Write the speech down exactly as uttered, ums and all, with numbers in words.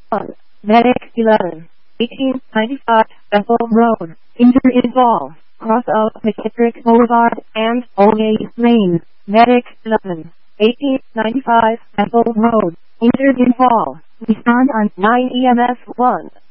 one. Medic eleven. eighteen ninety-five Bethel Road. Injured involved. Cross of McKittrick Boulevard and Olney Lane. Medic eleven. eighteen ninety-five Bethel Road. Injured involved. Respond on nine E M S one.